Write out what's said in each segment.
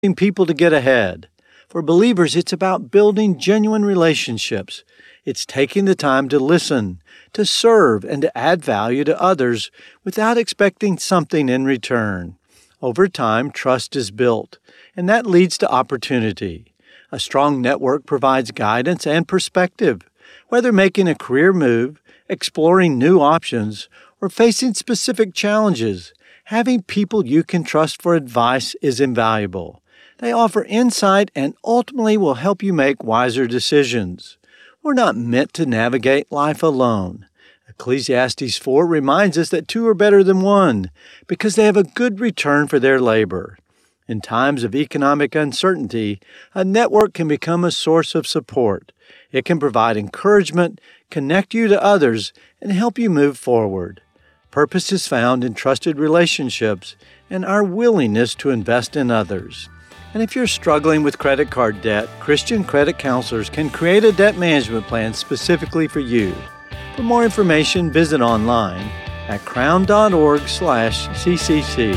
people to get ahead. For believers, it's about building genuine relationships. It's taking the time to listen, to serve, and to add value to others without expecting something in return. Over time, trust is built, and that leads to opportunity. A strong network provides guidance and perspective. Whether making a career move, exploring new options, or facing specific challenges, having people you can trust for advice is invaluable. They offer insight and ultimately will help you make wiser decisions. We're not meant to navigate life alone. Ecclesiastes 4 reminds us that two are better than one because they have a good return for their labor. In times of economic uncertainty, a network can become a source of support. It can provide encouragement, connect you to others, and help you move forward. Purpose is found in trusted relationships and our willingness to invest in others. And if you're struggling with credit card debt, Christian credit counselors can create a debt management plan specifically for you. For more information, visit online at crown.org/CCC.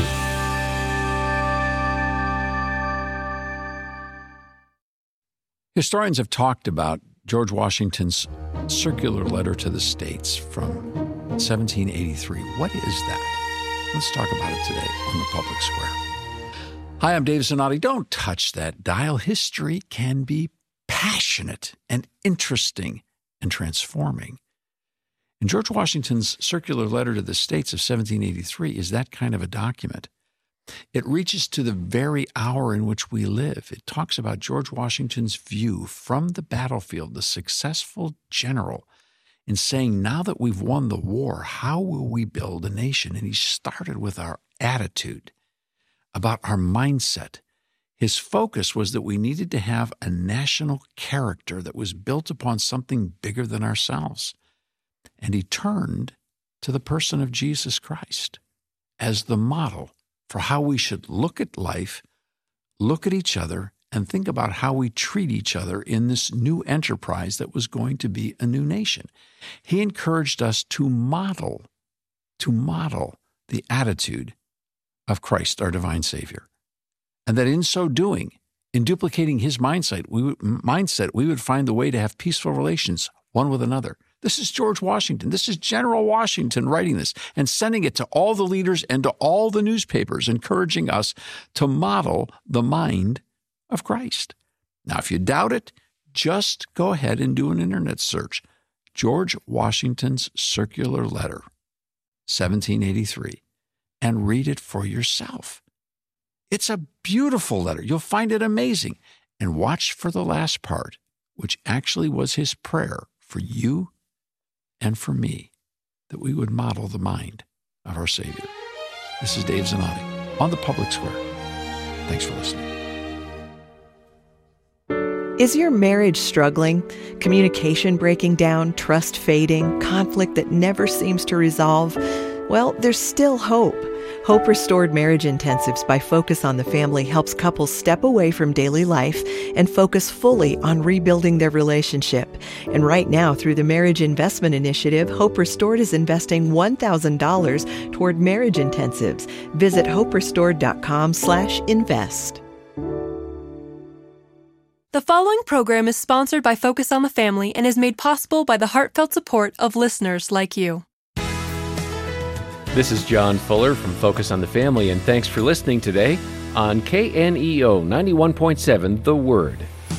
Historians have talked about George Washington's circular letter to the states from 1783. What is that? Let's talk about it today on the Public Square. Hi, I'm Dave Zanotti. Don't touch that dial. History can be passionate and interesting and transforming. And George Washington's circular letter to the states of 1783 is that kind of a document. It reaches to the very hour in which we live. It talks about George Washington's view from the battlefield, the successful general, in saying, now that we've won the war, how will we build a nation? And he started with our attitude, about our mindset. His focus was that we needed to have a national character that was built upon something bigger than ourselves. And he turned to the person of Jesus Christ as the model for how we should look at life, look at each other, and think about how we treat each other in this new enterprise that was going to be a new nation. He encouraged us to model the attitude of Christ, our divine Savior. And that in so doing, in duplicating his mindset, we would find the way to have peaceful relations one with another. This is George Washington. This is General Washington writing this and sending it to all the leaders and to all the newspapers, encouraging us to model the mind of Christ. Now, if you doubt it, just go ahead and do an internet search. George Washington's circular letter, 1783. And read it for yourself. It's a beautiful letter. You'll find it amazing. And watch for the last part, which actually was his prayer for you and for me, that we would model the mind of our Savior. This is Dave Zanotti on the Public Square. Thanks for listening. Is your marriage struggling? Communication breaking down, trust fading, conflict that never seems to resolve? Well, there's still hope. Hope Restored Marriage Intensives by Focus on the Family helps couples step away from daily life and focus fully on rebuilding their relationship. And right now, through the Marriage Investment Initiative, Hope Restored is investing $1,000 toward marriage intensives. Visit hoperestored.com/invest. The following program is sponsored by Focus on the Family and is made possible by the heartfelt support of listeners like you. This is John Fuller from Focus on the Family, and thanks for listening today on KNEO 91.7 The Word.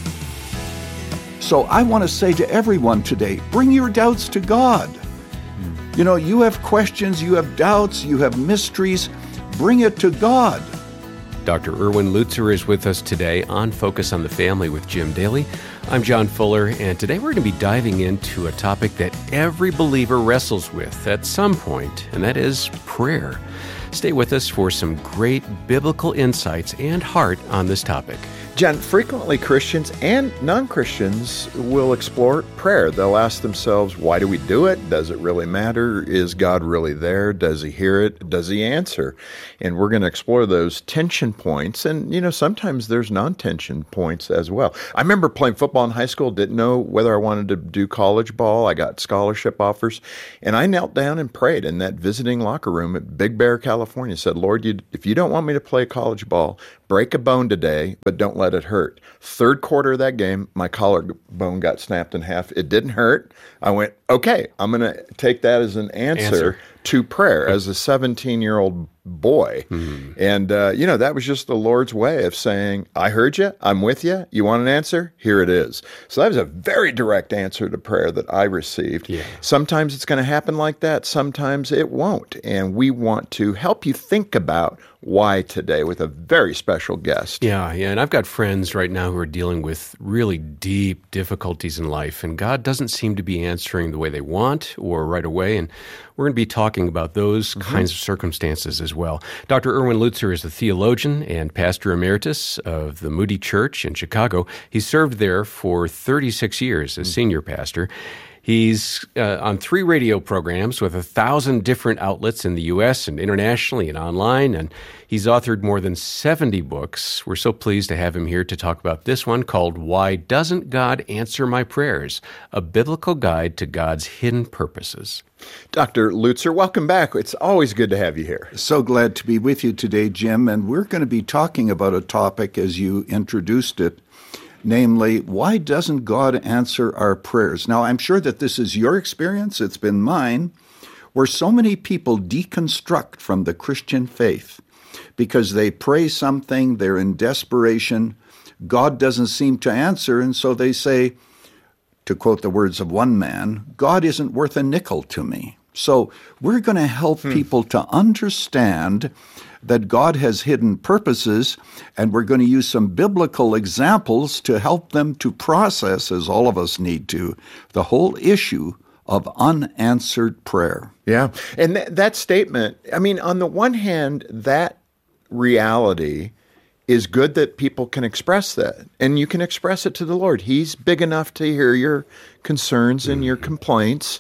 So I want to say to everyone today, bring your doubts to God. You know, you have questions, you have doubts, you have mysteries. Bring it to God. Dr. Erwin Lutzer is with us today on Focus on the Family with Jim Daly. I'm John Fuller, and today we're going to be diving into a topic that every believer wrestles with at some point, and that is prayer. Stay with us for some great biblical insights and heart on this topic. Jen, frequently Christians and non-Christians will explore prayer. They'll ask themselves, why do we do it? Does it really matter? Is God really there? Does he hear it? Does he answer? And we're going to explore those tension points. And, you know, sometimes there's non-tension points as well. I remember playing football in high school, didn't know whether I wanted to do college ball. I got scholarship offers. And I knelt down and prayed in that visiting locker room at Big Bear, California. Said, Lord, if you don't want me to play college ball, break a bone today, but don't let it hurt. Third quarter of that game, my collarbone got snapped in half. It didn't hurt. I went, okay, I'm going to take that as an answer to prayer as a 17-year-old boy. And, that was just the Lord's way of saying, I heard you. I'm with you. You want an answer? Here it is. So that was a very direct answer to prayer that I received. Yeah. Sometimes it's going to happen like that. Sometimes it won't. And we want to help you think about why today with a very special guest. Yeah. And I've got friends right now who are dealing with really deep difficulties in life, and God doesn't seem to be answering the way they want or right away. And we're going to be talking about those kinds of circumstances as well. Dr. Erwin Lutzer is a theologian and pastor emeritus of the Moody Church in Chicago. He served there for 36 years as senior pastor. He's on 3 radio programs with 1,000 different outlets in the U.S. and internationally and online, and he's authored more than 70 books. We're so pleased to have him here to talk about this one called Why Doesn't God Answer My Prayers? A Biblical Guide to God's Hidden Purposes. Dr. Lutzer, welcome back. It's always good to have you here. So glad to be with you today, Jim, and we're going to be talking about a topic as you introduced it, namely, why doesn't God answer our prayers? Now, I'm sure that this is your experience, it's been mine, where so many people deconstruct from the Christian faith because they pray something, they're in desperation, God doesn't seem to answer, and so they say, to quote the words of one man, God isn't worth a nickel to me. So we're going to help people to understand that God has hidden purposes, and we're going to use some biblical examples to help them to process, as all of us need to, the whole issue of unanswered prayer. Yeah, and that statement, I mean, on the one hand, that reality is good that people can express that, and you can express it to the Lord. He's big enough to hear your concerns and your complaints,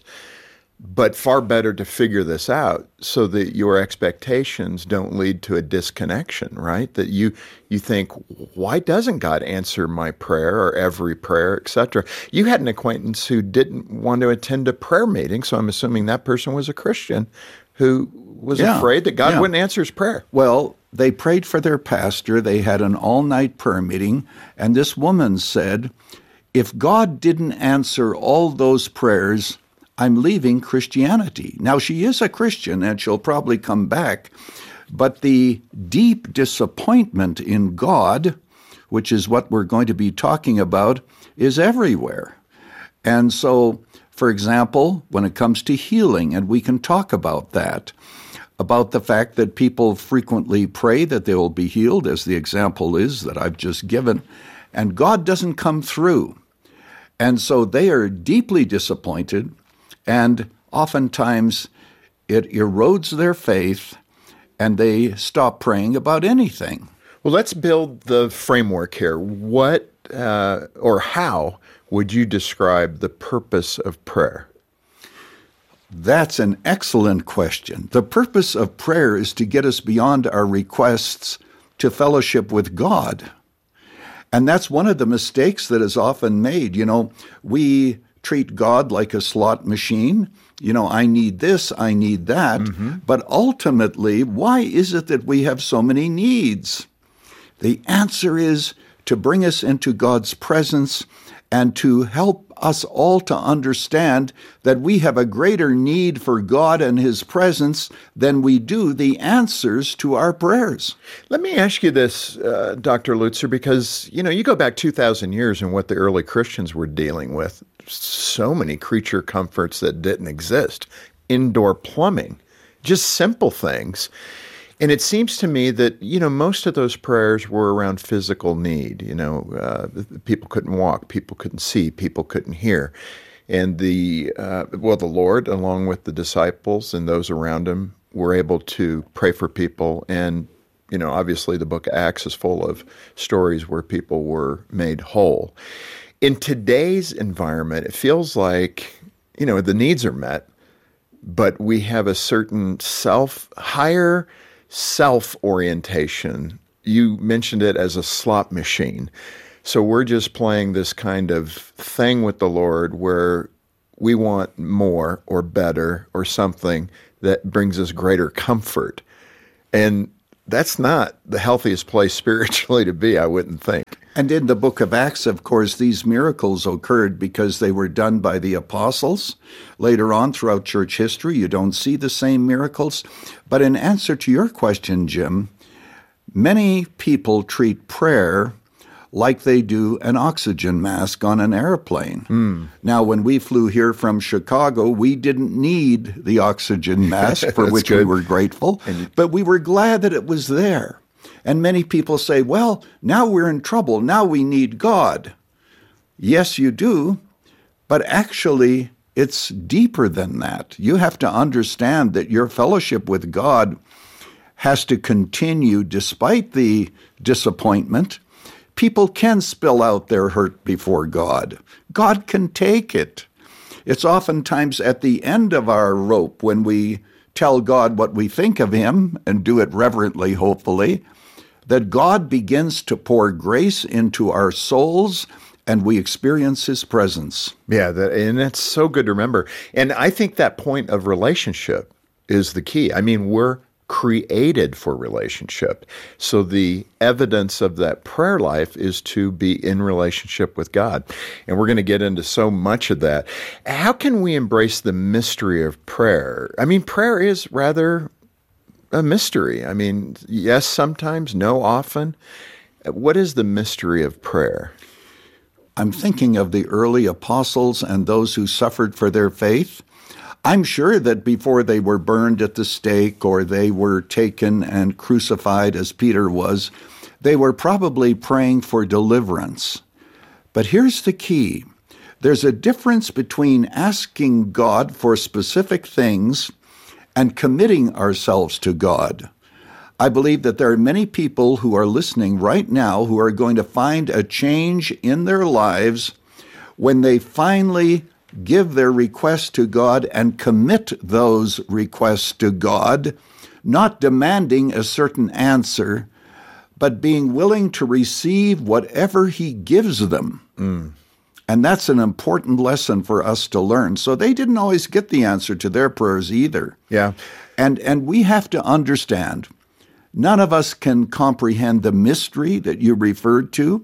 but far better to figure this out so that your expectations don't lead to a disconnection, right? That you think, why doesn't God answer my prayer or every prayer, etc.? You had an acquaintance who didn't want to attend a prayer meeting, so I'm assuming that person was a Christian who was afraid that God wouldn't answer his prayer. Well, they prayed for their pastor. They had an all-night prayer meeting, and this woman said, if God didn't answer all those prayers, I'm leaving Christianity. Now, she is a Christian, and she'll probably come back, but the deep disappointment in God, which is what we're going to be talking about, is everywhere. And so, for example, when it comes to healing, and we can talk about that, about the fact that people frequently pray that they will be healed, as the example is that I've just given, and God doesn't come through. And so they are deeply disappointed, and oftentimes it erodes their faith, and they stop praying about anything. Well, let's build the framework here. What or how would you describe the purpose of prayer? That's an excellent question. The purpose of prayer is to get us beyond our requests to fellowship with God. And that's one of the mistakes that is often made. You know, we treat God like a slot machine. You know, I need this, I need that. But ultimately, why is it that we have so many needs? The answer is to bring us into God's presence and to help us all to understand that we have a greater need for God and His presence than we do the answers to our prayers. Let me ask you this, Dr. Lutzer, because, you know, you go back 2,000 years and what the early Christians were dealing with, so many creature comforts that didn't exist, indoor plumbing, just simple things. And it seems to me that, you know, most of those prayers were around physical need. You know, people couldn't walk, people couldn't see, people couldn't hear. And the Lord, along with the disciples and those around him, were able to pray for people. And, you know, obviously the book of Acts is full of stories where people were made whole. In today's environment, it feels like, you know, the needs are met, but we have a certain higher self-orientation. You mentioned it as a slot machine. So we're just playing this kind of thing with the Lord where we want more or better or something that brings us greater comfort. And that's not the healthiest place spiritually to be, I wouldn't think. And in the book of Acts, of course, these miracles occurred because they were done by the apostles. Later on throughout church history, you don't see the same miracles. But in answer to your question, Jim, many people treat prayer like they do an oxygen mask on an airplane. Now, when we flew here from Chicago, we didn't need the oxygen mask, for which we were grateful, but we were glad that it was there. And many people say, well, now we're in trouble. Now we need God. Yes, you do, but actually it's deeper than that. You have to understand that your fellowship with God has to continue despite the disappointment. People can spill out their hurt before God. God can take it. It's oftentimes at the end of our rope when we tell God what we think of Him and do it reverently, hopefully, that God begins to pour grace into our souls and we experience His presence. Yeah, and that's so good to remember. And I think that point of relationship is the key. I mean, we're created for relationship. So the evidence of that prayer life is to be in relationship with God. And we're going to get into so much of that. How can we embrace the mystery of prayer? I mean, prayer is rather a mystery. I mean, yes, sometimes, no, often. What is the mystery of prayer? I'm thinking of the early apostles and those who suffered for their faith. I'm sure that before they were burned at the stake or they were taken and crucified as Peter was, they were probably praying for deliverance. But here's the key. There's a difference between asking God for specific things and committing ourselves to God. I believe that there are many people who are listening right now who are going to find a change in their lives when they finally give their requests to God and commit those requests to God, not demanding a certain answer, but being willing to receive whatever He gives them. And that's an important lesson for us to learn. So they didn't always get the answer to their prayers either. Yeah. And we have to understand, none of us can comprehend the mystery that you referred to,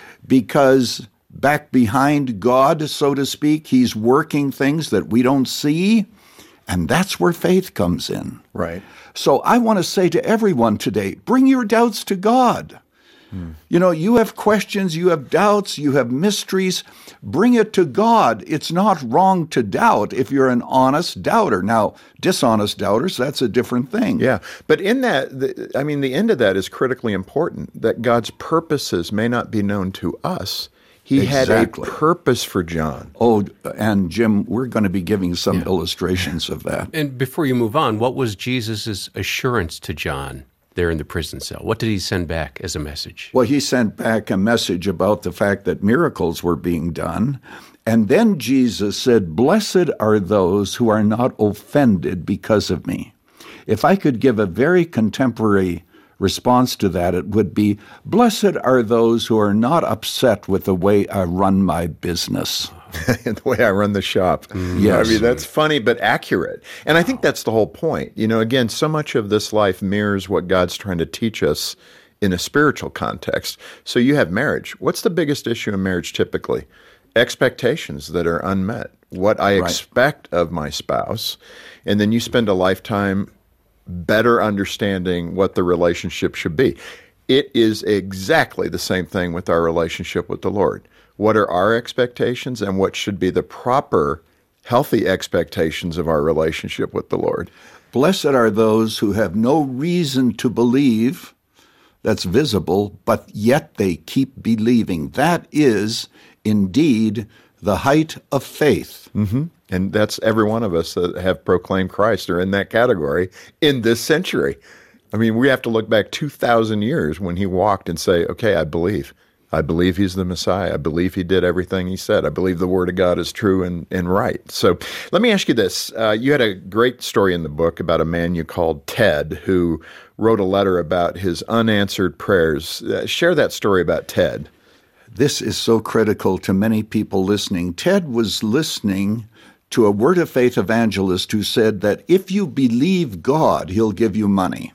because back behind God, so to speak, He's working things that we don't see, and that's where faith comes in. Right. So I want to say to everyone today, bring your doubts to God. You know, you have questions, you have doubts, you have mysteries. Bring it to God. It's not wrong to doubt if you're an honest doubter. Now, dishonest doubters, that's a different thing. Yeah. But in that, the end of that is critically important, that God's purposes may not be known to us. He had a purpose for John. Oh, and Jim, we're going to be giving some illustrations of that. And before you move on, what was Jesus' assurance to John there in the prison cell? What did He send back as a message? Well, He sent back a message about the fact that miracles were being done. And then Jesus said, "Blessed are those who are not offended because of me." If I could give a very contemporary response to that, it would be, "Blessed are those who are not upset with the way I run my business." The way I run the shop. Yes. I mean, that's funny, but accurate. And I think that's the whole point. You know, again, so much of this life mirrors what God's trying to teach us in a spiritual context. So you have marriage. What's the biggest issue in marriage typically? Expectations that are unmet. What I expect of my spouse. And then you spend a lifetime better understanding what the relationship should be. It is exactly the same thing with our relationship with the Lord. What are our expectations and what should be the proper, healthy expectations of our relationship with the Lord? Blessed are those who have no reason to believe, that's visible, but yet they keep believing. That is indeed the height of faith. And that's every one of us that have proclaimed Christ are in that category in this century. I mean, we have to look back 2,000 years when He walked and say, okay, I believe. I believe He's the Messiah. I believe He did everything He said. I believe the Word of God is true and right. So let me ask you this. You had a great story in the book about a man you called Ted who wrote a letter about his unanswered prayers. Share that story about Ted. This is so critical to many people listening. Ted was listening to a Word of Faith evangelist who said that if you believe God, He'll give you money.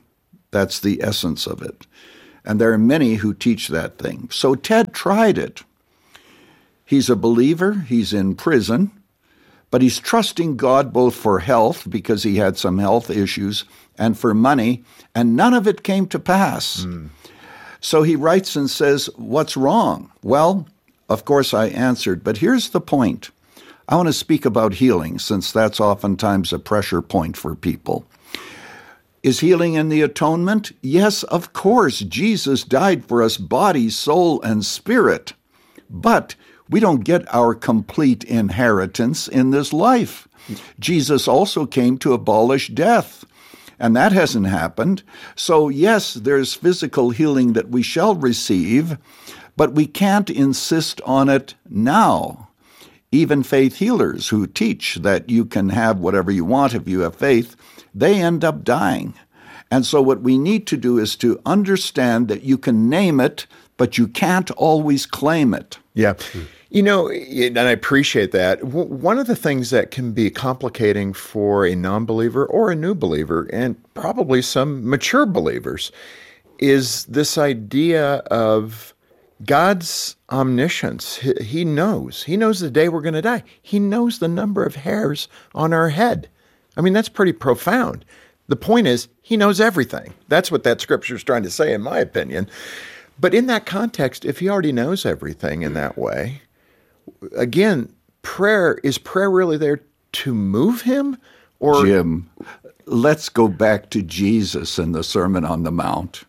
That's the essence of it. And there are many who teach that thing. So Ted tried it. He's a believer. He's in prison. But he's trusting God both for health, because he had some health issues, and for money, and none of it came to pass. So he writes and says, "What's wrong?" Well, of course I answered, but here's the point. I want to speak about healing, since that's oftentimes a pressure point for people. Is healing in the atonement? Yes, of course. Jesus died for us, body, soul, and spirit. But we don't get our complete inheritance in this life. Jesus also came to abolish death, and that hasn't happened. So yes, there's physical healing that we shall receive, but we can't insist on it now. Even faith healers who teach that you can have whatever you want if you have faith, they end up dying. And so what we need to do is to understand that you can name it, but you can't always claim it. Yeah. You know, and I appreciate that. One of the things that can be complicating for a non-believer or a new believer, and probably some mature believers, is this idea of God's omniscience. He knows. He knows the day we're going to die. He knows the number of hairs on our head. I mean, that's pretty profound. The point is, he knows everything. That's what that scripture is trying to say, in my opinion. But in that context, if he already knows everything in that way, again, is prayer really there to move him? Or Jim, let's go back to Jesus and the Sermon on the Mount.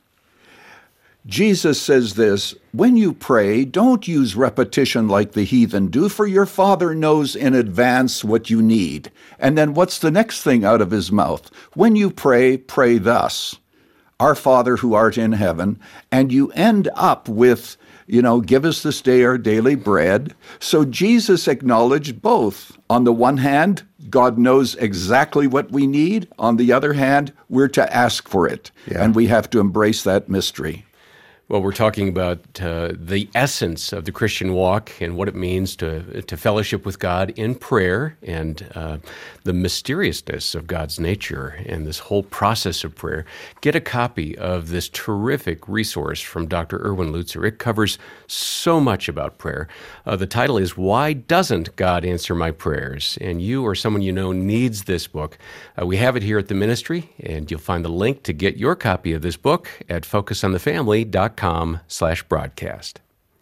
Jesus says this, "When you pray, don't use repetition like the heathen do, for your Father knows in advance what you need." And then what's the next thing out of his mouth? "When you pray, pray thus, Our Father who art in heaven," and you end up with, "Give us this day our daily bread." So Jesus acknowledged both. On the one hand, God knows exactly what we need. On the other hand, we're to ask for it, and we have to embrace that mystery. Well, we're talking about the essence of the Christian walk and what it means to fellowship with God in prayer, and the mysteriousness of God's nature and this whole process of prayer. Get a copy of this terrific resource from Dr. Erwin Lutzer. It covers so much about prayer. The title is "Why Doesn't God Answer My Prayers?" And you or someone you know needs this book. We have it here at the ministry, and you'll find the link to get your copy of this book at focusonthefamily.com/broadcast.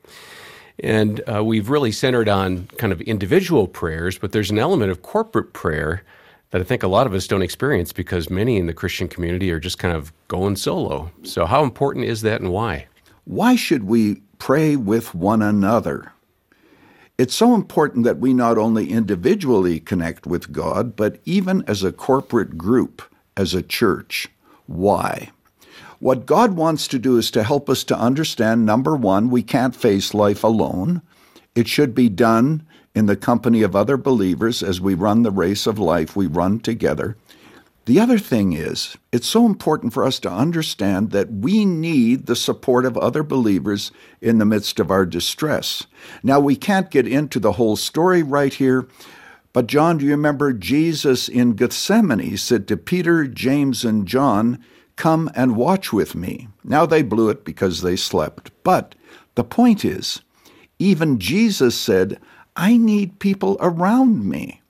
And we've really centered on kind of individual prayers, but there's an element of corporate prayer that I think a lot of us don't experience because many in the Christian community are just kind of going solo. So how important is that, and why? Why should we pray with one another? It's so important that we not only individually connect with God, but even as a corporate group, as a church. Why? What God wants to do is to help us to understand, number one, we can't face life alone. It should be done in the company of other believers. As we run the race of life, we run together. The other thing is, it's so important for us to understand that we need the support of other believers in the midst of our distress. Now, we can't get into the whole story right here, but John, do you remember Jesus in Gethsemane said to Peter, James, and John, "Come and watch with me." Now they blew it because they slept. But the point is, even Jesus said, "I need people around me."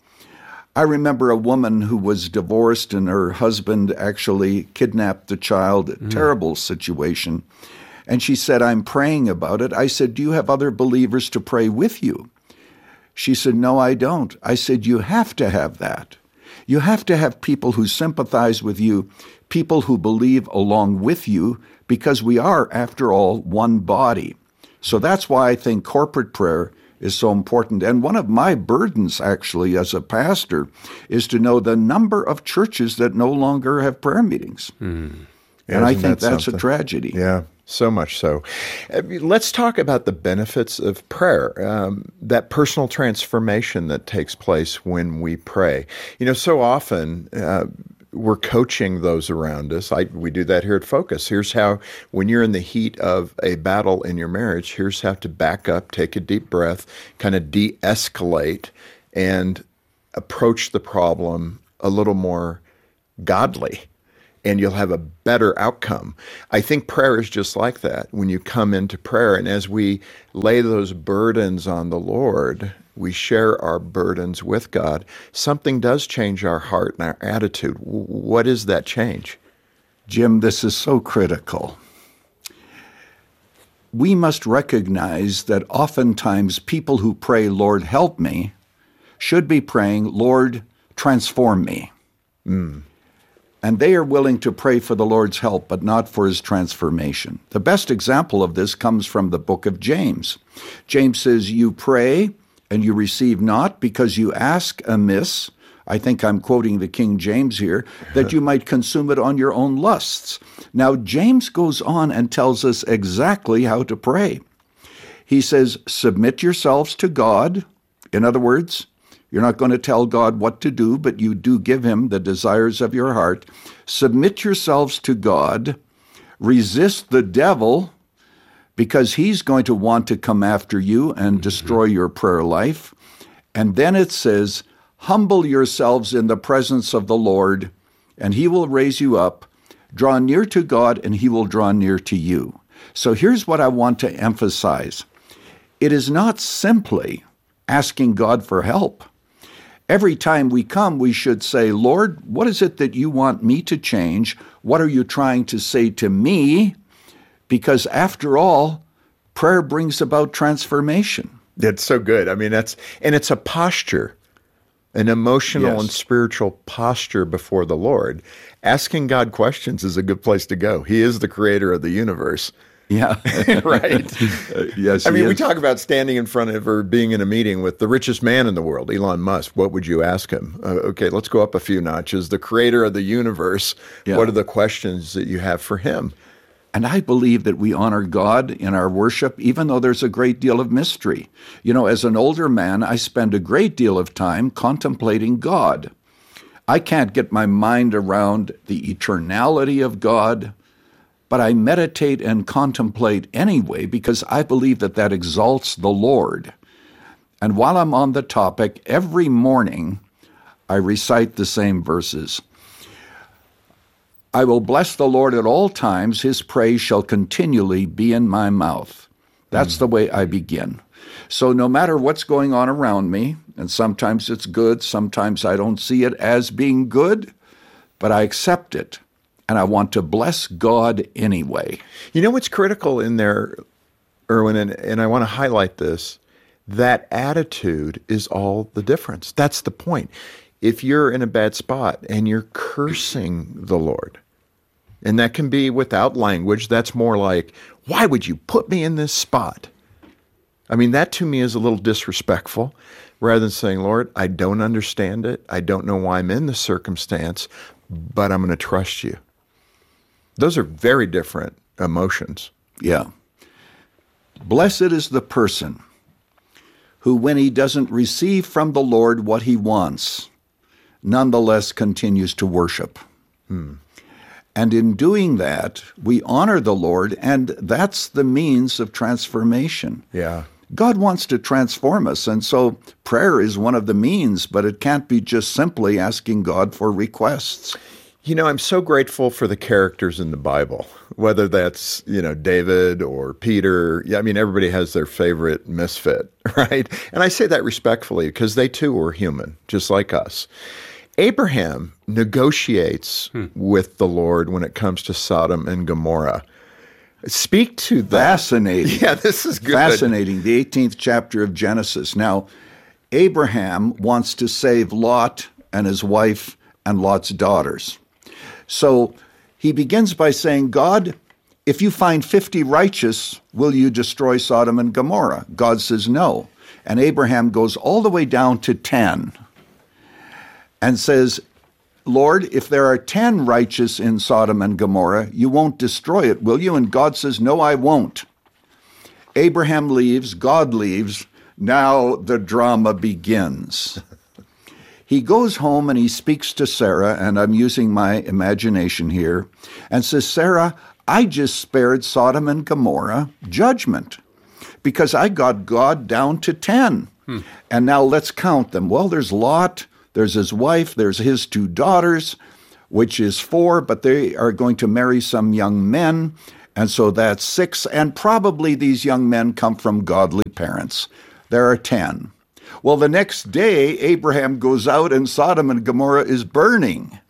I remember a woman who was divorced and her husband actually kidnapped the child, a terrible situation. And she said, "I'm praying about it." I said, "Do you have other believers to pray with you?" She said, "No, I don't." I said, "You have to have that. You have to have people who sympathize with you, people who believe along with you, because we are, after all, one body. So that's why I think corporate prayer is so important. And one of my burdens, actually, as a pastor, is to know the number of churches that no longer have prayer meetings. And I think that's a tragedy. Yeah, so much so. Let's talk about the benefits of prayer, that personal transformation that takes place when we pray. So often we're coaching those around us. We do that here at Focus. Here's how, when you're in the heat of a battle in your marriage, here's how to back up, take a deep breath, kind of de-escalate, and approach the problem a little more godly. and you'll have a better outcome. I think prayer is just like that. When you come into prayer, and as we lay those burdens on the Lord, we share our burdens with God, something does change our heart and our attitude. What is that change? Jim, this is so critical. We must recognize that oftentimes people who pray, Lord, help me, should be praying, Lord, transform me. And they are willing to pray for the Lord's help, but not for his transformation. The best example of this comes from the book of James. James says, you pray and you receive not because you ask amiss. I think I'm quoting the King James here, that you might consume it on your own lusts. Now, James goes on and tells us exactly how to pray. He says, submit yourselves to God. In other words, you're not going to tell God what to do, but you do give him the desires of your heart. Submit yourselves to God. Resist the devil, because he's going to want to come after you and destroy your prayer life. And then it says, humble yourselves in the presence of the Lord, and he will raise you up. Draw near to God, and he will draw near to you. So here's what I want to emphasize. It is not simply asking God for help. Every time we come, we should say, Lord, what is it that you want me to change? What are you trying to say to me? Because after all, prayer brings about transformation. That's so good. I mean, it's a posture, an emotional and spiritual posture before the Lord. Asking God questions is a good place to go. He is the creator of the universe. Yeah. Right? Yes. I mean, we talk about standing in front of or being in a meeting with the richest man in the world, Elon Musk. What would you ask him? Okay, let's go up a few notches. The creator of the universe, what are the questions that you have for him? And I believe that we honor God in our worship, even though there's a great deal of mystery. You know, as an older man, I spend a great deal of time contemplating God. I can't get my mind around the eternality of God, but I meditate and contemplate anyway because I believe that that exalts the Lord. And while I'm on the topic, every morning I recite the same verses. I will bless the Lord at all times. His praise shall continually be in my mouth. That's the way I begin. So no matter what's going on around me, and sometimes it's good, sometimes I don't see it as being good, but I accept it. And I want to bless God anyway. You know what's critical in there, Erwin, and I want to highlight this, that attitude is all the difference. That's the point. If you're in a bad spot and you're cursing the Lord, and that can be without language, that's more like, why would you put me in this spot? I mean, that to me is a little disrespectful, rather than saying, Lord, I don't understand it. I don't know why I'm in this circumstance, but I'm going to trust you. Those are very different emotions. Yeah. Blessed is the person who, when he doesn't receive from the Lord what he wants, nonetheless continues to worship. And in doing that, we honor the Lord, and that's the means of transformation. Yeah. God wants to transform us, and so prayer is one of the means, but it can't be just simply asking God for requests. You know, I'm so grateful for the characters in the Bible, whether that's, David or Peter. Yeah, I mean, everybody has their favorite misfit, right? And I say that respectfully because they too were human, just like us. Abraham negotiates with the Lord when it comes to Sodom and Gomorrah. Speak to that. Fascinating. Yeah, this is good. Fascinating. The 18th chapter of Genesis. Now, Abraham wants to save Lot and his wife and Lot's daughters. So he begins by saying, God, if you find 50 righteous, will you destroy Sodom and Gomorrah? God says no. And Abraham goes all the way down to 10 and says, Lord, if there are 10 righteous in Sodom and Gomorrah, you won't destroy it, will you? And God says, no, I won't. Abraham leaves, God leaves. Now the drama begins. He goes home and he speaks to Sarah, and I'm using my imagination here, and says, Sarah, I just spared Sodom and Gomorrah judgment because I got God down to 10. And now let's count them. Well, there's Lot, there's his wife, there's his 2 daughters. which is 4, but they are going to marry some young men, and so that's 6, and probably these young men come from godly parents. There are 10. Well, the next day, Abraham goes out and Sodom and Gomorrah is burning.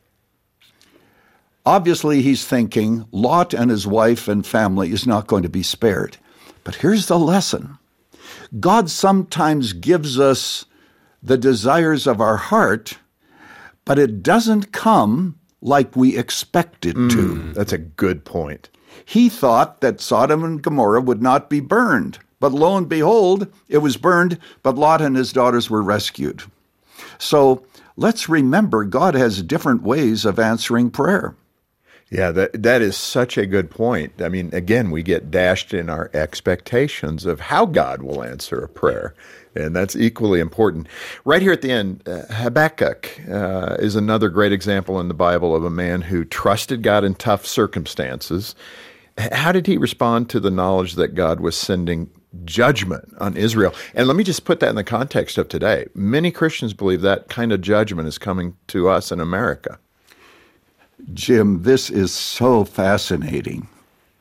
Obviously, he's thinking Lot and his wife and family is not going to be spared. But here's the lesson. God sometimes gives us the desires of our heart, but it doesn't come like we expect it to. That's a good point. He thought that Sodom and Gomorrah would not be burned. But lo and behold, it was burned, but Lot and his daughters were rescued. So let's remember God has different ways of answering prayer. Yeah, that is such a good point. I mean, again, we get dashed in our expectations of how God will answer a prayer, and that's equally important. Right here at the end, Habakkuk is another great example in the Bible of a man who trusted God in tough circumstances. How did he respond to the knowledge that God was sending judgment on Israel? And let me just put that in the context of today. Many Christians believe that kind of judgment is coming to us in America. Jim, this is so fascinating.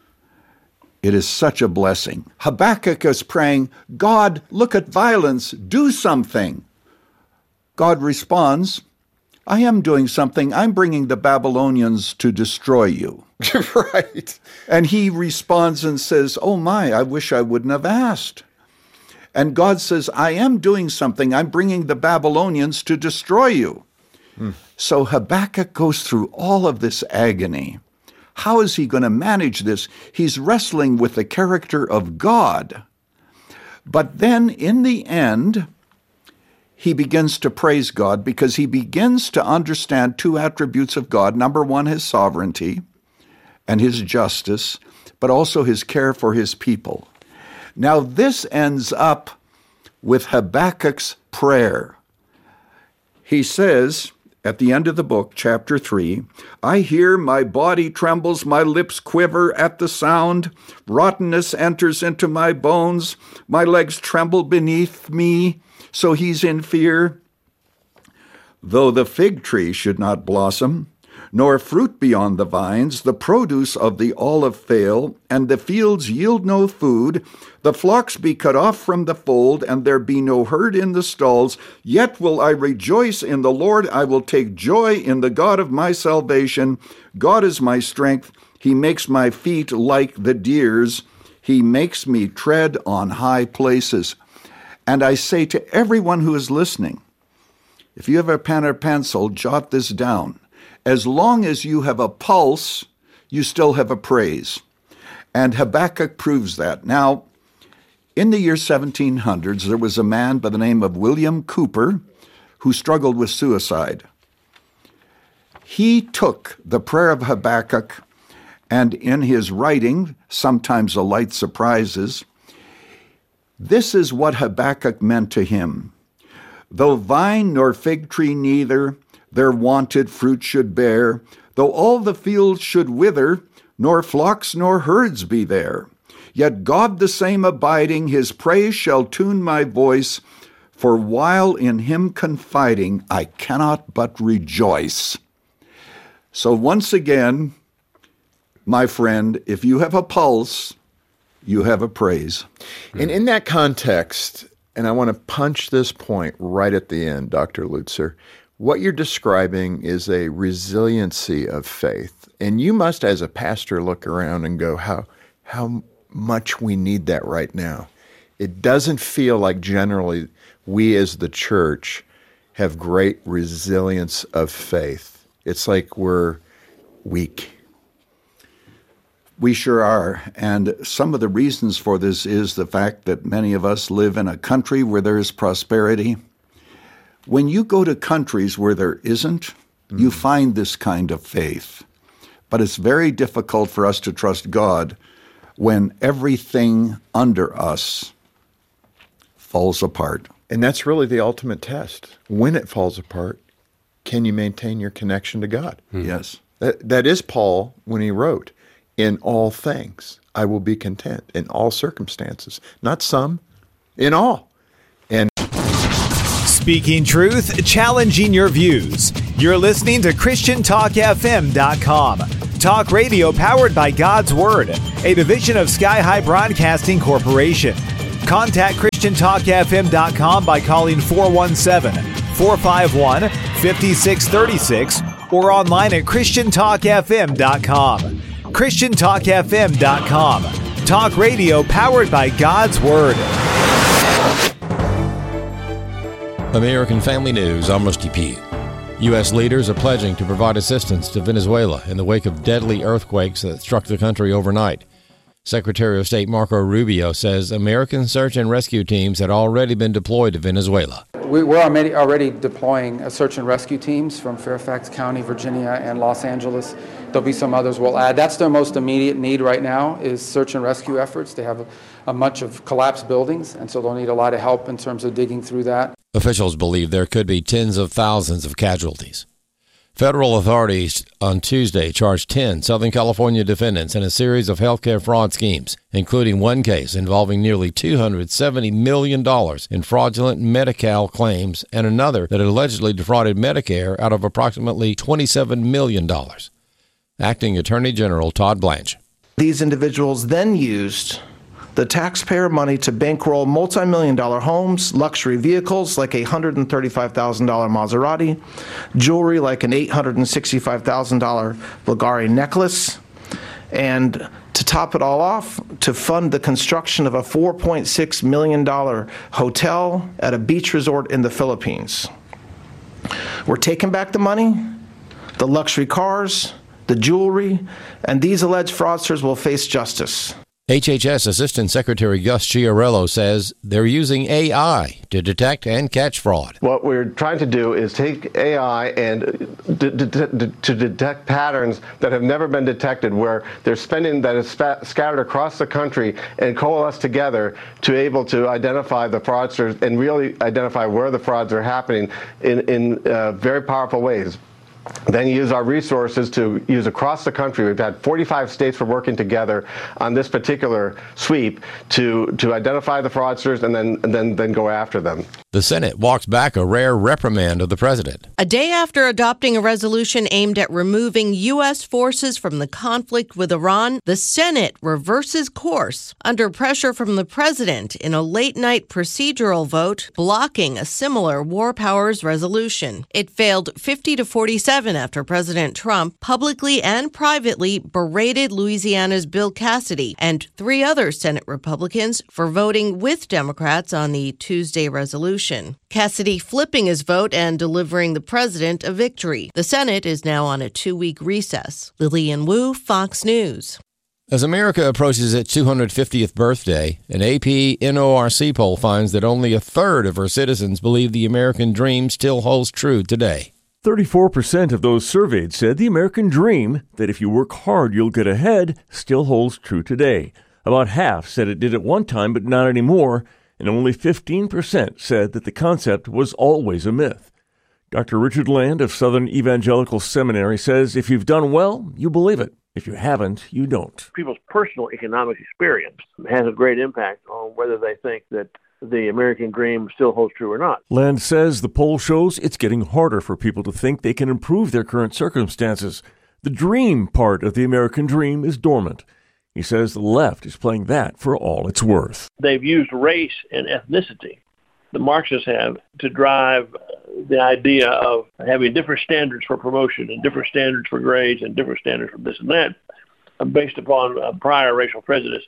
It is such a blessing. Habakkuk is praying, God, look at violence, do something. God responds, I am doing something. I'm bringing the Babylonians to destroy you. Right. And he responds and says, oh my, I wish I wouldn't have asked. And God says, I am doing something. I'm bringing the Babylonians to destroy you. So Habakkuk goes through all of this agony. How is he going to manage this? He's wrestling with the character of God. But then in the end, he begins to praise God because he begins to understand 2 attributes of God. Number 1, his sovereignty and his justice, but also his care for his people. Now this ends up with Habakkuk's prayer. He says, at the end of the book, chapter 3, I hear, my body trembles, my lips quiver at the sound. Rottenness enters into my bones. My legs tremble beneath me. So he's in fear. Though the fig tree should not blossom, nor fruit be on the vines, the produce of the olive fail, and the fields yield no food, the flocks be cut off from the fold, and there be no herd in the stalls, yet will I rejoice in the Lord, I will take joy in the God of my salvation. God is my strength, he makes my feet like the deer's, he makes me tread on high places. And I say to everyone who is listening, if you have a pen or pencil, jot this down. As long as you have a pulse, you still have a praise. And Habakkuk proves that. Now, in the year 1700s, there was a man by the name of William Cowper who struggled with suicide. He took the prayer of Habakkuk, and in his writing, sometimes a light surprises, this is what Habakkuk meant to him. Though vine nor fig tree neither, their wonted fruit should bear, though all the fields should wither, nor flocks nor herds be there. Yet God the same abiding, his praise shall tune my voice, for while in him confiding, I cannot but rejoice. So once again, my friend, if you have a pulse, you have a praise. And in that context, and I want to punch this point right at the end, Dr. Lutzer, what you're describing is a resiliency of faith. And you must, as a pastor, look around and go, how much we need that right now. It doesn't feel like generally we as the church have great resilience of faith. It's like we're weak. We sure are. And some of the reasons for this is the fact that many of us live in a country where there is prosperity. When you go to countries where there isn't, you find this kind of faith. But it's very difficult for us to trust God when everything under us falls apart. And that's really the ultimate test. When it falls apart, can you maintain your connection to God? Yes. That is Paul when he wrote, in all things I will be content, in all circumstances. Not some, in all. And speaking truth, challenging your views. You're listening to ChristianTalkFM.com. Talk radio powered by God's Word, a division of Sky High Broadcasting Corporation. Contact ChristianTalkFM.com by calling 417-451-5636 or online at ChristianTalkFM.com. ChristianTalkFM.com. Talk radio powered by God's Word. American Family News, I'm Rusty P. U.S. leaders are pledging to provide assistance to Venezuela in the wake of deadly earthquakes that struck the country overnight. Secretary of State Marco Rubio says American search and rescue teams had already been deployed to Venezuela. We're already deploying search and rescue teams from Fairfax County, Virginia, and Los Angeles. There'll be some others we'll add. That's their most immediate need right now is search and rescue efforts. They have a bunch of collapsed buildings, and so they'll need a lot of help in terms of digging through that. Officials believe there could be tens of thousands of casualties. Federal authorities on Tuesday charged 10 Southern California defendants in a series of healthcare fraud schemes, including one case involving nearly $270 million in fraudulent Medi-Cal claims and another that allegedly defrauded Medicare out of approximately $27 million. Acting Attorney General Todd Blanche. These individuals then used the taxpayer money to bankroll multi-million-dollar homes, luxury vehicles like a $135,000 Maserati, jewelry like an $865,000 Bulgari necklace, and to top it all off, to fund the construction of a $4.6 million hotel at a beach resort in the Philippines. We're taking back the money, the luxury cars, the jewelry, and these alleged fraudsters will face justice. HHS Assistant Secretary Gus Chiarello says they're using AI to detect and catch fraud. What we're trying to do is take AI and to detect patterns that have never been detected, where there's spending that is scattered across the country and coalesce together to able to identify the fraudsters and really identify where the frauds are happening in very powerful ways. Then use our resources to use across the country. We've had 45 states working together on this particular sweep to identify the fraudsters and then go after them. The Senate walks back a rare reprimand of the president. A day after adopting a resolution aimed at removing U.S. forces from the conflict with Iran, the Senate reverses course under pressure from the president in a late-night procedural vote blocking a similar war powers resolution. It failed 50-47 after President Trump publicly and privately berated Louisiana's Bill Cassidy and 3 other Senate Republicans for voting with Democrats on the Tuesday resolution. Cassidy flipping his vote and delivering the president a victory. The Senate is now on a 2-week recess. Lillian Wu, Fox News. As America approaches its 250th birthday, an AP NORC poll finds that only a third of her citizens believe the American dream still holds true today. 34% of those surveyed said the American dream, that if you work hard you'll get ahead, still holds true today. About half said it did at one time but not anymore, and only 15% said that the concept was always a myth. Dr. Richard Land of Southern Evangelical Seminary says if you've done well, you believe it. If you haven't, you don't. People's personal economic experience has a great impact on whether they think that the American dream still holds true or not. Land says the poll shows it's getting harder for people to think they can improve their current circumstances. The dream part of the American dream is dormant. He says the left is playing that for all it's worth. They've used race and ethnicity, the Marxists have, to drive the idea of having different standards for promotion and different standards for grades and different standards for this and that based upon prior racial prejudice.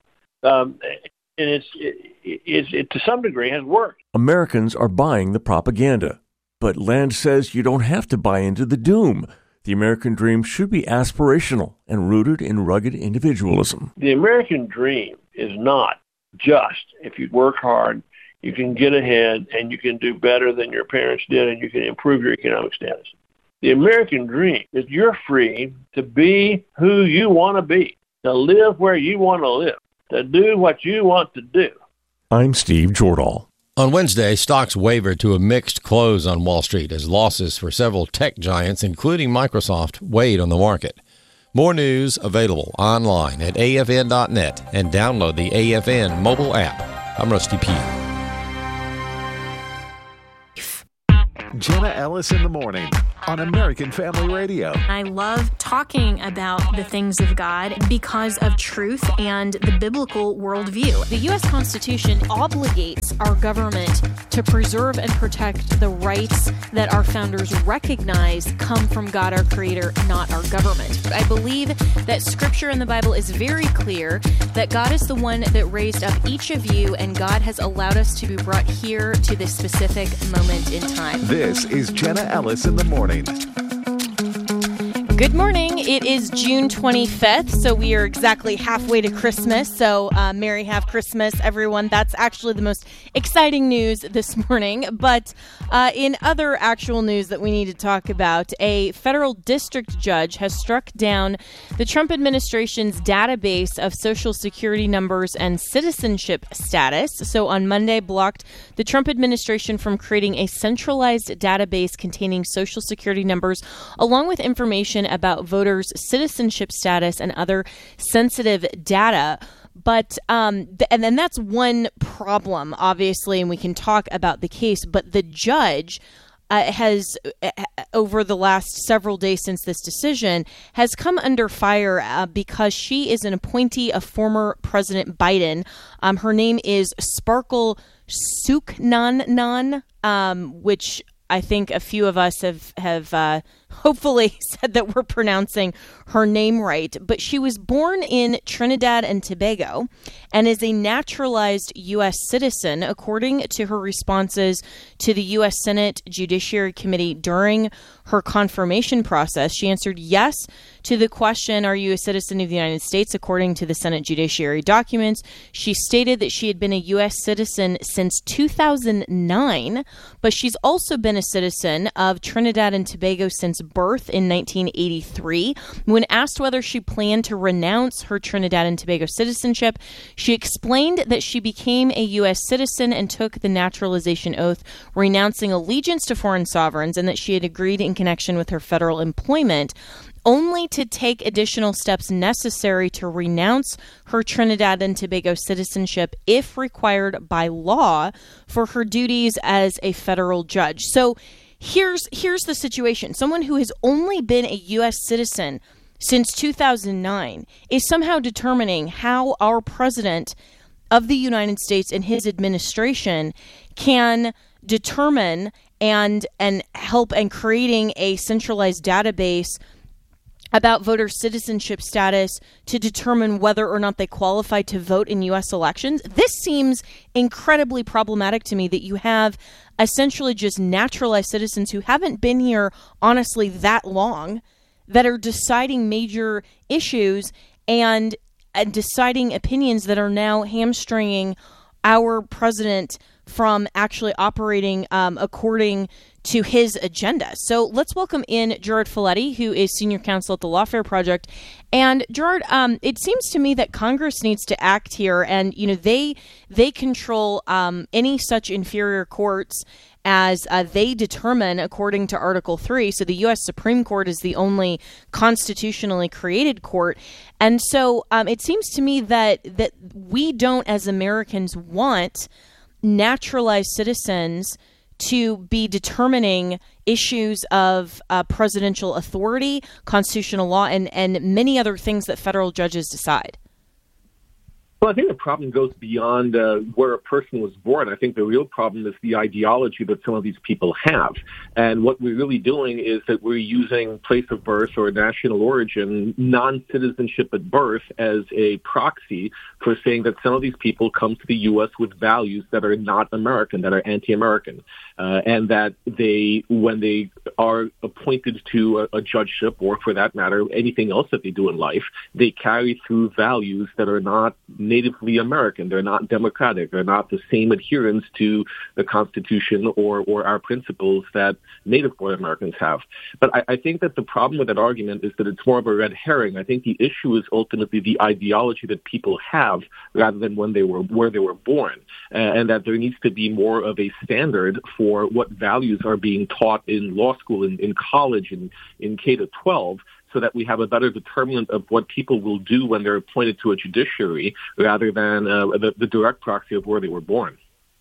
And it to some degree has worked. Americans are buying the propaganda. But Land says you don't have to buy into the doom. The American dream should be aspirational and rooted in rugged individualism. The American dream is not just if you work hard, you can get ahead and you can do better than your parents did and you can improve your economic status. The American dream is you're free to be who you want to be, to live where you want to live, to do what you want to do. I'm Steve Jordahl. On Wednesday, stocks wavered to a mixed close on Wall Street as losses for several tech giants, including Microsoft, weighed on the market. More news available online at afn.net and download the AFN mobile app. I'm Rusty P. Jenna Ellis in the Morning on American Family Radio. I love talking about the things of God because of truth and the biblical worldview. The U.S. Constitution obligates our government to preserve and protect the rights that our founders recognize come from God, our Creator, not our government. I believe that Scripture in the Bible is very clear that God is the one that raised up each of you, and God has allowed us to be brought here to this specific moment in time. This is Jenna Ellis in the Morning. Good morning. It is June 25th, so we are exactly halfway to Christmas. So Merry Half Christmas, everyone. That's actually the most exciting news this morning. But in other actual news that we need to talk about, a federal district judge has struck down the Trump administration's database of Social Security numbers and citizenship status. So on Monday, blocked the Trump administration from creating a centralized database containing Social Security numbers, along with information about voters' citizenship status and other sensitive data. But and then that's one problem, obviously, and we can talk about the case. But the judge has, over the last several days since this decision, has come under fire because she is an appointee of former President Biden. Her name is Sparkle Suknanan, which I think a few of us have hopefully said that we're pronouncing her name right. But she was born in Trinidad and Tobago and is a naturalized U.S. citizen, according to her responses to the U.S. Senate Judiciary Committee during her confirmation process. She answered yes to the question, "Are you a citizen of the United States?" according to the Senate Judiciary documents. She stated that she had been a U.S. citizen since 2009, but she's also been a citizen of Trinidad and Tobago since birth in 1983. When asked whether she planned to renounce her Trinidad and Tobago citizenship, she explained that she became a U.S. citizen and took the naturalization oath, renouncing allegiance to foreign sovereigns, and that she had agreed in connection with her federal employment only to take additional steps necessary to renounce her Trinidad and Tobago citizenship if required by law for her duties as a federal judge. So here's the situation. Someone who has only been a U.S. citizen since 2009 is somehow determining how our president of the United States and his administration can determine and help in creating a centralized database about voter citizenship status to determine whether or not they qualify to vote in U.S. elections. This seems incredibly problematic to me, that you have essentially just naturalized citizens who haven't been here, honestly, that long, that are deciding major issues and deciding opinions that are now hamstringing our president from actually operating according to his agenda. So let's welcome in Gerard Folletti, who is senior counsel at the Lawfare Project. And Gerard, it seems to me that Congress needs to act here, and they control any such inferior courts as they determine according to Article 3. So the U.S. Supreme Court is the only constitutionally created court. And so it seems to me that we don't, as Americans, want naturalized citizens to be determining issues of presidential authority, constitutional law, and many other things that federal judges decide. Well, I think the problem goes beyond where a person was born. I think the real problem is the ideology that some of these people have. And what we're really doing is that we're using place of birth or national origin, non-citizenship at birth, as a proxy for saying that some of these people come to the U.S. with values that are not American, that are anti-American, and that when they are appointed to a judgeship, or for that matter, anything else that they do in life, they carry through values that are not natively American. They're not democratic. They're not the same adherence to the Constitution or our principles that native born Americans have. But I think that the problem with that argument is that it's more of a red herring. I think the issue is ultimately the ideology that people have rather than where they were born, and that there needs to be more of a standard for what values are being taught in law school, in college, in K-12, so that we have a better determinant of what people will do when they're appointed to a judiciary rather than the direct proxy of where they were born.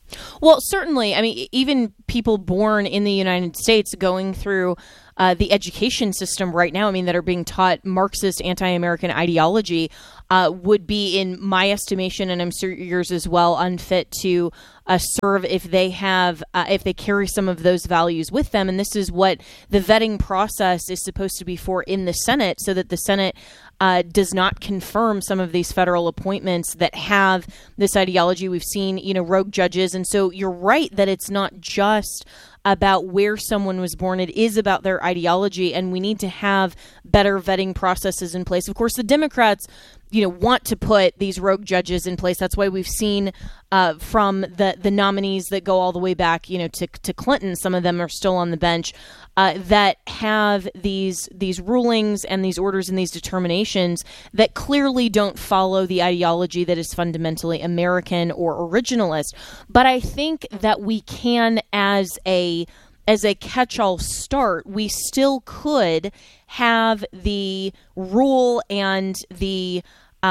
Well, certainly. I mean, even people born in the United States going through the education system right now, I mean, that are being taught Marxist anti-American ideology would be, in my estimation, and I'm sure yours as well, unfit to serve if they carry some of those values with them. And this is what the vetting process is supposed to be for in the Senate, so that the Senate does not confirm some of these federal appointments that have this ideology. We've seen, rogue judges. And so you're right that it's not just about where someone was born. It is about their ideology, and we need to have better vetting processes in place. Of course, the Democrats, want to put these rogue judges in place. That's why we've seen from the nominees that go all the way back, to Clinton. Some of them are still on the bench that have these rulings and these orders and these determinations that clearly don't follow the ideology that is fundamentally American or originalist. But I think that we can, as a catch-all start, we still could have the rule and the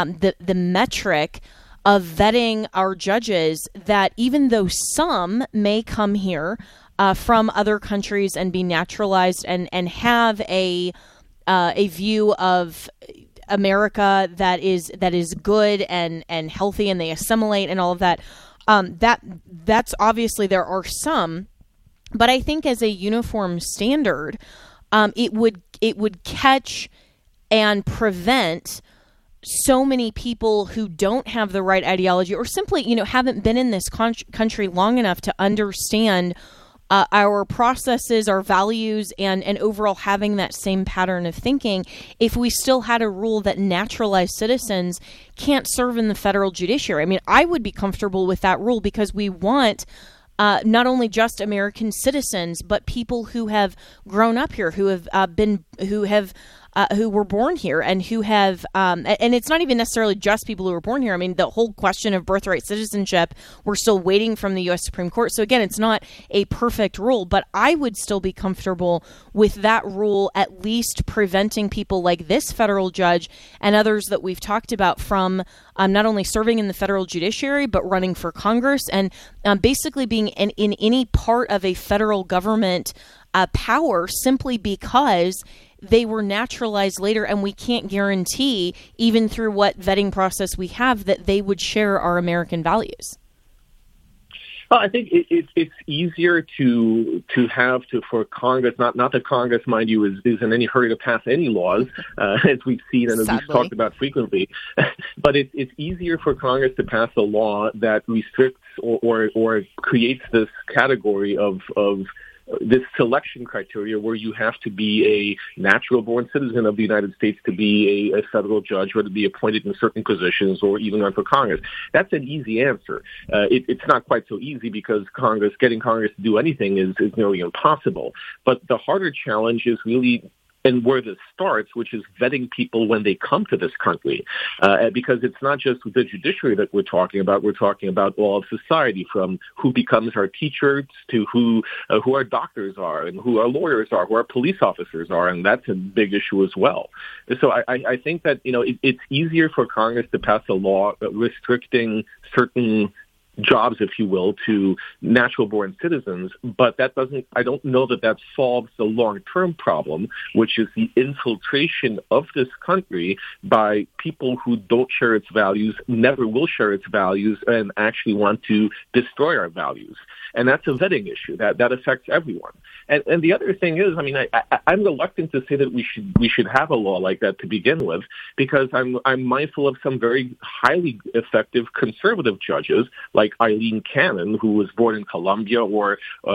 metric of vetting our judges, that even though some may come here from other countries and be naturalized and have a view of America that is good and healthy, and they assimilate and all of that, that's obviously, there are some. But I think as a uniform standard, it would catch and prevent so many people who don't have the right ideology, or simply, haven't been in this country long enough to understand our processes, our values, and overall having that same pattern of thinking. If we still had a rule that naturalized citizens can't serve in the federal judiciary, I mean, I would be comfortable with that rule, because we want not only just American citizens, but people who have grown up here, who were born here, and who have, and it's not even necessarily just people who were born here. I mean, the whole question of birthright citizenship, we're still waiting from the U.S. Supreme Court. So again, it's not a perfect rule, but I would still be comfortable with that rule, at least preventing people like this federal judge and others that we've talked about from not only serving in the federal judiciary, but running for Congress, and basically being in any part of a federal government power, simply because they were naturalized later, and we can't guarantee, even through what vetting process we have, that they would share our American values. Well, I think it's easier for Congress, not that Congress, mind you, is in any hurry to pass any laws, as we've seen and as we've talked about frequently, but it's easier for Congress to pass a law that restricts or creates this category of this selection criteria where you have to be a natural-born citizen of the United States to be a federal judge, or to be appointed in certain positions, or even run for Congress. That's an easy answer. It's not quite so easy, because getting Congress to do anything is nearly impossible. But the harder challenge is really, and where this starts, which is vetting people when they come to this country, because it's not just the judiciary that we're talking about. We're talking about all of society, from who becomes our teachers to who our doctors are, and who our lawyers are, who our police officers are, and that's a big issue as well. So I think that it's easier for Congress to pass a law restricting certain jobs, if you will, to natural-born citizens, but I don't know that solves the long-term problem, which is the infiltration of this country by people who don't share its values, never will share its values, and actually want to destroy our values. And that's a vetting issue that affects everyone. And the other thing is, I mean, I'm reluctant to say that we should have a law like that to begin with, because I'm mindful of some very highly effective conservative judges, like Eileen Cannon, who was born in Colombia, or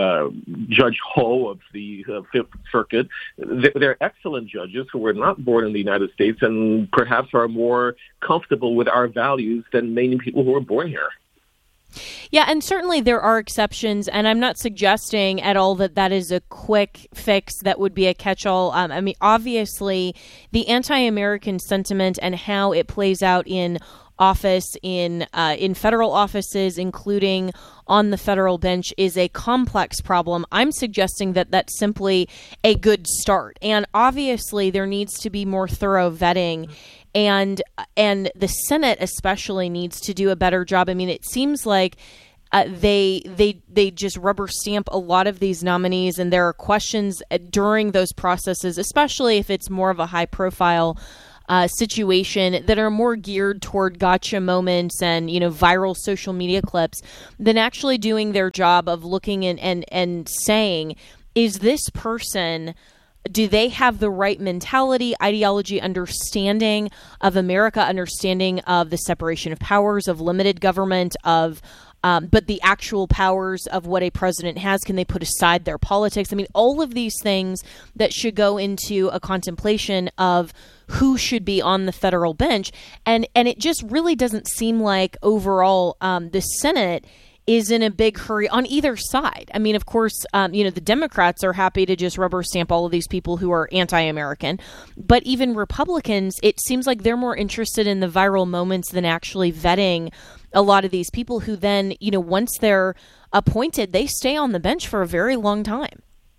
Judge Ho of the Fifth Circuit. They're excellent judges who were not born in the United States, and perhaps are more comfortable with our values than many people who were born here. Yeah, and certainly there are exceptions, and I'm not suggesting at all that is a quick fix that would be a catch-all. I mean, obviously, the anti-American sentiment and how it plays out in office, in federal offices, including on the federal bench, is a complex problem. I'm suggesting that that's simply a good start, and obviously there needs to be more thorough vetting. And the Senate especially needs to do a better job. I mean, it seems like they just rubber stamp a lot of these nominees, and there are questions during those processes, especially if it's more of a high profile situation, that are more geared toward gotcha moments and, viral social media clips than actually doing their job of looking and saying, is this person, do they have the right mentality, ideology, understanding of America, understanding of the separation of powers, of limited government, but the actual powers of what a president has? Can they put aside their politics? I mean, all of these things that should go into a contemplation of who should be on the federal bench. And it just really doesn't seem like overall the Senate is in a big hurry on either side. I mean, of course, the Democrats are happy to just rubber stamp all of these people who are anti-American. But even Republicans, it seems like they're more interested in the viral moments than actually vetting a lot of these people who then, once they're appointed, they stay on the bench for a very long time.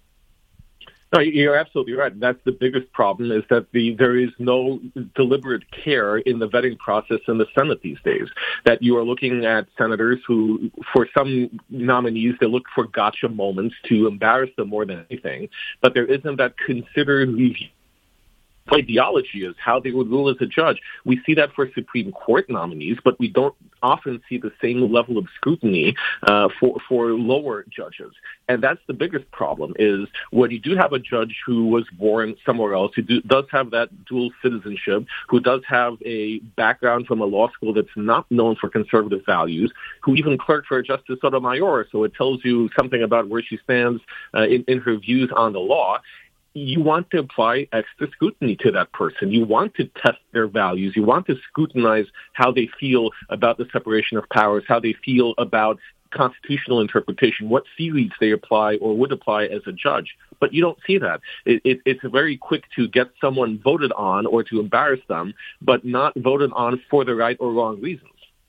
No, you're absolutely right. That's the biggest problem, is that there is no deliberate care in the vetting process in the Senate these days. That you are looking at senators who, for some nominees, they look for gotcha moments to embarrass them more than anything. But there isn't that considered review. Ideology is how they would rule as a judge. We see that for Supreme Court nominees, but we don't often see the same level of scrutiny for lower judges. And that's the biggest problem, is when you do have a judge who was born somewhere else, who does have that dual citizenship, who does have a background from a law school that's not known for conservative values, who even clerked for Justice Sotomayor, so it tells you something about where she stands in her views on the law. You want to apply extra scrutiny to that person. You want to test their values. You want to scrutinize how they feel about the separation of powers, how they feel about constitutional interpretation, what theories they apply or would apply as a judge. But you don't see that. It's very quick to get someone voted on or to embarrass them, but not voted on for the right or wrong reasons.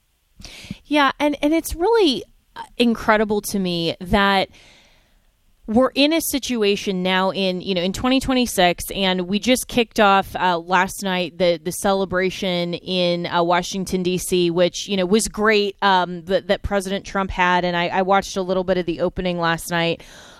Yeah, and it's really incredible to me that we're in a situation now in 2026, and we just kicked off last night the celebration in Washington, D.C., which, was great that President Trump had. And I watched a little bit of the opening last night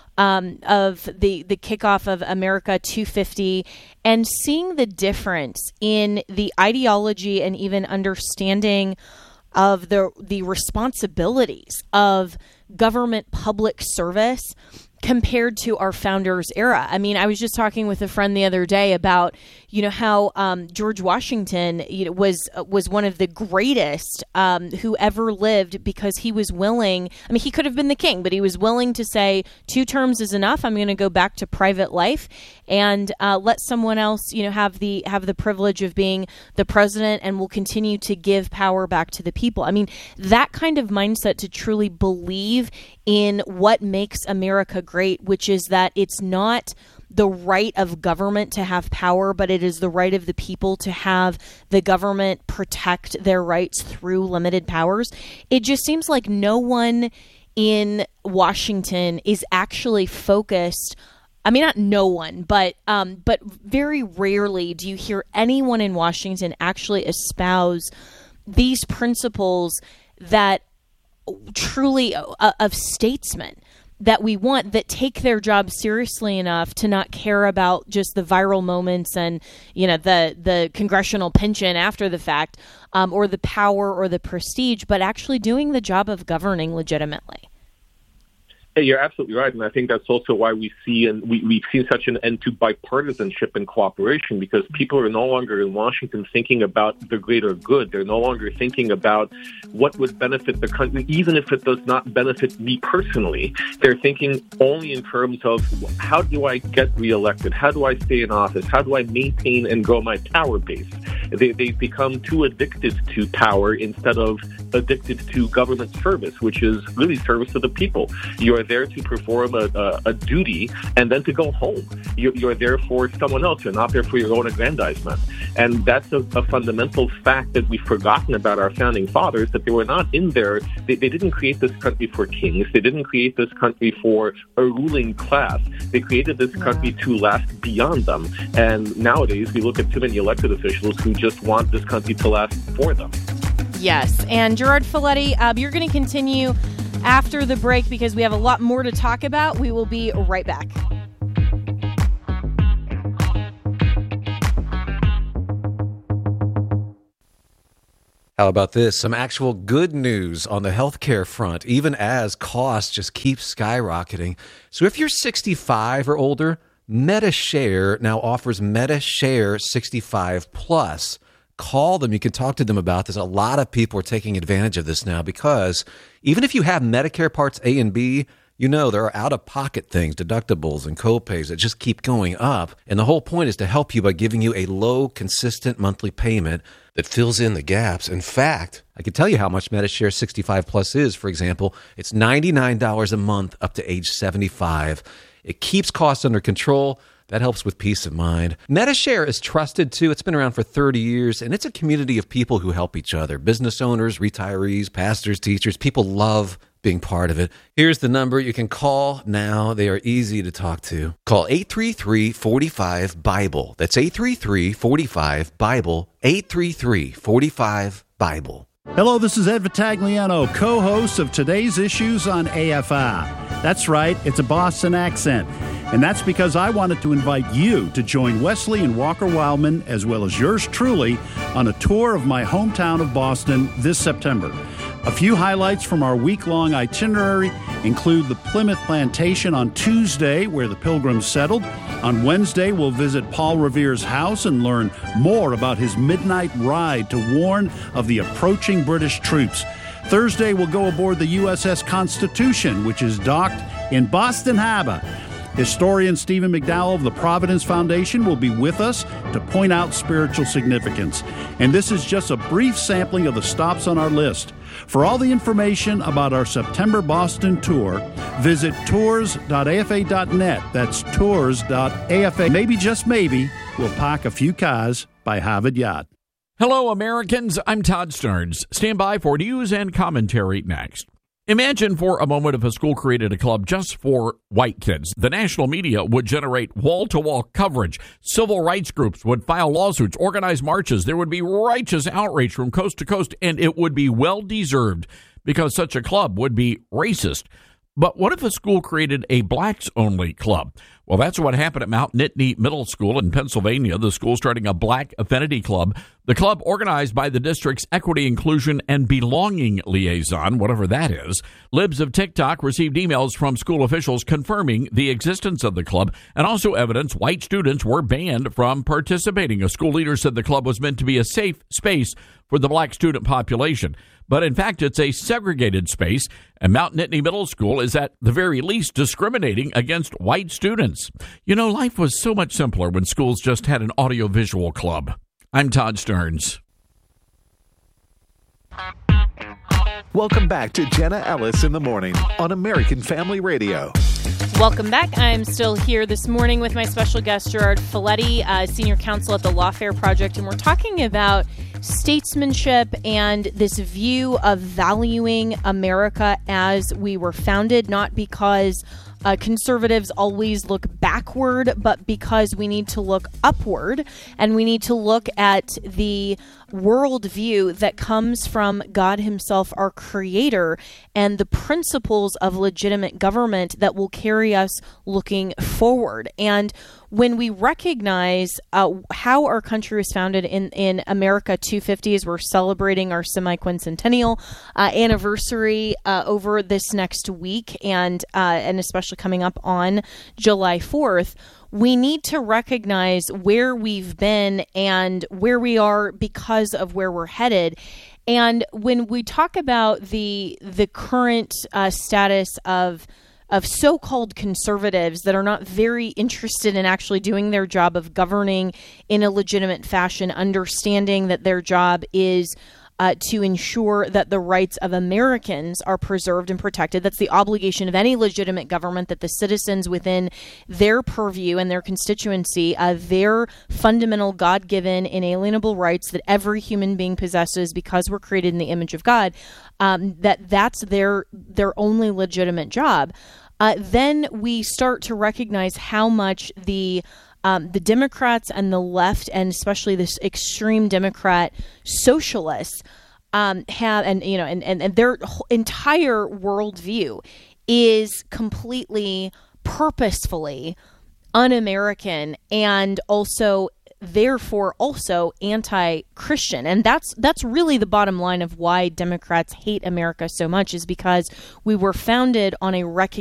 of the kickoff of America 250, and seeing the difference in the ideology and even understanding of the responsibilities of government public service compared to our founders' era. I mean, I was just talking with a friend the other day about, how George Washington was one of the greatest who ever lived, because he was willing. I mean, he could have been the king, but he was willing to say 2 terms is enough. I'm going to go back to private life and let someone else, have the privilege of being the president, and will continue to give power back to the people. I mean, that kind of mindset to truly believe in what makes America great, which is that it's not the right of government to have power, but it is the right of the people to have the government protect their rights through limited powers. It just seems like no one in Washington is actually focused. I mean, not no one, but very rarely do you hear anyone in Washington actually espouse these principles that truly of statesmen that we want, that take their job seriously enough to not care about just the viral moments and, the congressional pension after the fact, or the power or the prestige, but actually doing the job of governing legitimately. Yeah, you're absolutely right, and I think that's also why we see, and we've seen such an end to bipartisanship and cooperation, because people are no longer in Washington thinking about the greater good. They're no longer thinking about what would benefit the country, even if it does not benefit me personally. They're thinking only in terms of, how do I get reelected? How do I stay in office? How do I maintain and grow my power base? They've become too addicted to power instead of addicted to government service, which is really service to the people. You are there to perform a duty and then to go home. You're there for someone else. You're not there for your own aggrandizement. And that's a fundamental fact that we've forgotten about our founding fathers, that they were not in there. They didn't create this country for kings. They didn't create this country for a ruling class. They created this country to last beyond them. And nowadays, we look at too many elected officials who just want this country to last for them. Yes. And Gerard Filitti, you're going to continue after the break because we have a lot more to talk about. We will be right back. How about this? Some actual good news on the healthcare front, even as costs just keep skyrocketing. So if you're 65 or older, MediShare now offers MediShare 65 Plus. Call them. You can talk to them about this. A lot of people are taking advantage of this now because even if you have Medicare Parts A and B, you know there are out-of-pocket things, deductibles and copays that just keep going up. And the whole point is to help you by giving you a low, consistent monthly payment that fills in the gaps. In fact, I can tell you how much MediShare 65 Plus is. For example, it's $99 a month up to age 75. It keeps costs under control. That helps with peace of mind. MediShare is trusted, too. It's been around for 30 years, and it's a community of people who help each other. Business owners, retirees, pastors, teachers. People love being part of it. Here's the number you can call now. They are easy to talk to. Call 833-45-BIBLE. That's 833-45-BIBLE. 833-45-BIBLE. Hello, this is Ed Vitagliano, co-host of today's issues on AFI. That's right, it's a Boston accent. And that's because I wanted to invite you to join Wesley and Walker Wildman, as well as yours truly, on a tour of my hometown of Boston this September. A few highlights from our week-long itinerary include the Plymouth Plantation on Tuesday, where the Pilgrims settled. On Wednesday, we'll visit Paul Revere's house and learn more about his midnight ride to warn of the approaching British troops. Thursday, we'll go aboard the USS Constitution, which is docked in Boston Harbor. Historian Stephen McDowell of the Providence Foundation will be with us to point out spiritual significance. And this is just a brief sampling of the stops on our list. For all the information about our September Boston tour, visit tours.afa.net. That's tours.afa. Maybe, just maybe, we'll park a few cars by Harvard Yard. Hello, Americans. I'm Todd Stearns. Stand by for news and commentary next. Imagine for a moment if a school created a club just for white kids. The national media would generate wall-to-wall coverage. Civil rights groups would file lawsuits, organize marches. There would be righteous outrage from coast to coast, and it would be well-deserved because such a club would be racist. But what if a school created a blacks-only club? Well, that's what happened at Mount Nittany Middle School in Pennsylvania. The school starting a black affinity club. The club organized by the district's Equity, Inclusion, and Belonging Liaison, whatever that is. Libs of TikTok received emails from school officials confirming the existence of the club and also evidence white students were banned from participating. A school leader said the club was meant to be a safe space for the black student population. But in fact, it's a segregated space, and Mount Nittany Middle School is at the very least discriminating against white students. You know, life was so much simpler when schools just had an audiovisual club. I'm Todd Stearns. Welcome back to Jenna Ellis in the Morning on American Family Radio. Welcome back. I'm still here this morning with my special guest, Gerard Folletti, Senior Counsel at the Lawfare Project, and we're talking about statesmanship and this view of valuing America as we were founded, not because conservatives always look backward, but because we need to look upward and we need to look at the worldview that comes from God himself, our creator, and the principles of legitimate government that will carry us looking forward. And when we recognize how our country was founded in America 250s, we're celebrating our semi-quincentennial anniversary over this next week, and especially coming up on July 4th. We need to recognize where we've been and where we are because of where we're headed. And when we talk about the current status of so-called conservatives that are not very interested in actually doing their job of governing in a legitimate fashion, understanding that their job is to ensure that the rights of Americans are preserved and protected. That's the obligation of any legitimate government, that the citizens within their purview and their constituency, their fundamental God-given inalienable rights that every human being possesses because we're created in the image of God, that's their only legitimate job. Then we start to recognize how much the Democrats and the left, and especially this extreme Democrat socialists, have, and their entire worldview is completely purposefully un-American and also therefore also anti-Christian. And that's really the bottom line of why Democrats hate America so much, is because we were founded on a